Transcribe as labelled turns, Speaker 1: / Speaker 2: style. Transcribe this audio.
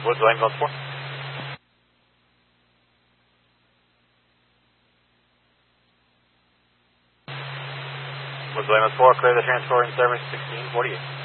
Speaker 1: Woods Langville 4. Woods Langville 4, clear the transport in service 1648.